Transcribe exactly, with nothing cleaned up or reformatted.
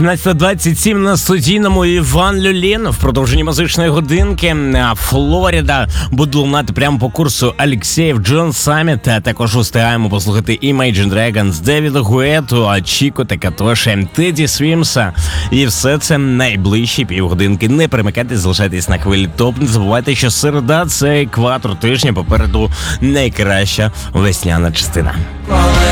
сімнадцята двадцять сім на студійному Іван Люлін в продовженні музичної годинки. Флоріда буде лунати прямо по курсу Алексєєв, Джон Самміт. А також устигаємо послухати Imagine Dragons, Девіда Гуету, Чіко та Катоші, Теді Свімса. І все це найближчі півгодинки. Не перемикайтесь, залишайтесь на хвилі топ. Не забувайте, що середа – це екватор тижня, попереду найкраща весняна частина.